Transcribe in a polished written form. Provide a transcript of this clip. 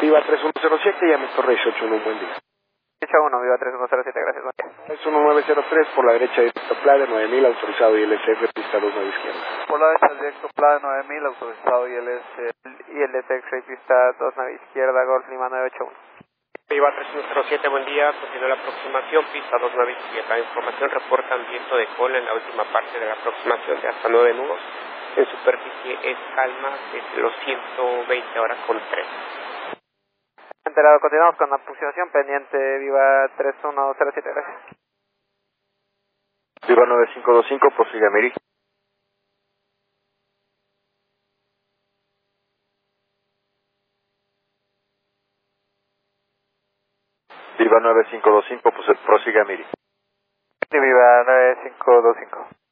Viva 3107, llame Torre 81, un buen día. 1, Viva 3107, gracias, buen día. 31903, por la derecha directo Plade 9000, autorizado ILSF, pista 2, 9 izquierda. Por la derecha directo Plade 9000, autorizado ILSF, pista 2, 9 izquierda, Golf Lima 981. Viva 3107, buen día, continúa la aproximación, pista 29 izquierda. Información, reportan viento de cola en la última parte de la aproximación de hasta 9 nudos. En superficie es calma desde los 120 horas con 3. Enterado, continuamos con la aproximación pendiente, Viva 3107, gracias. Viva 9525, prosiga Miri. Viva 9525, prosiga Miri. Viva 9525.